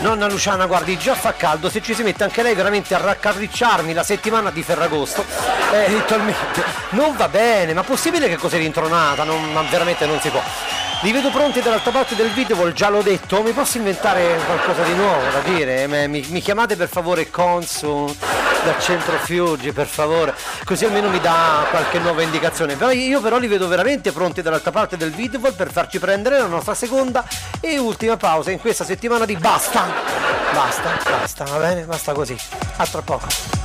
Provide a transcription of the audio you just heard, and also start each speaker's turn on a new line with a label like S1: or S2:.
S1: Nonna Luciana, guardi, già fa caldo, se ci si mette anche lei veramente a raccapricciarmi la settimana di Ferragosto, eventualmente non va bene, ma possibile che così rintronata? Ma veramente non si può. Li vedo pronti dall'altra parte del video, già l'ho detto, mi posso inventare qualcosa di nuovo da dire? Mi chiamate per favore Consul da Centrofugi, per favore, così almeno mi dà qualche nuova indicazione. Io però li vedo veramente pronti dall'altra parte del video per farci prendere la nostra seconda e ultima pausa in questa settimana di basta, va bene, basta così, a tra poco.